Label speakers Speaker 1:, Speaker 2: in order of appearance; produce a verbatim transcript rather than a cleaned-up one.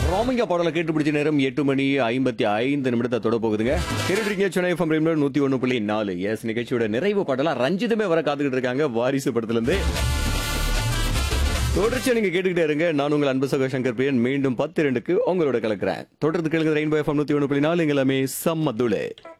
Speaker 1: ராமிங்கா பாடலை கேட்டு பிடிச்ச நேரம் எட்டு மணி ஐம்பத்தி ஐந்து நிமிடத்தை தொட போகுதுங்க. கேட்டுருக்கீங்க சென்னை எஃப்எம் ரேடியோ நூத்தி ஒன்று புள்ளி நாலு. எஸ் நிகழ்ச்சியோட நிறைவு பாடலா ரஞ்சிதமே வர காத்துக்கிட்டு இருக்காங்க வாரிசு படத்துல இருந்து. தொடர்ச்சியா நீங்க கேட்டுக்கிட்டே இருங்க. நான் உங்கள் அன்பு சகோ சங்கர் பிரியன் மீண்டும் பத்து ரெண்டுக்கு உங்களோட கலக்குறேன். தொடர்ந்து கேளுங்க ரெயின்போ எஃப்எம் நூத்தி ஒன்று புள்ளி நாலு. எல்லாமே சம்மதுளே.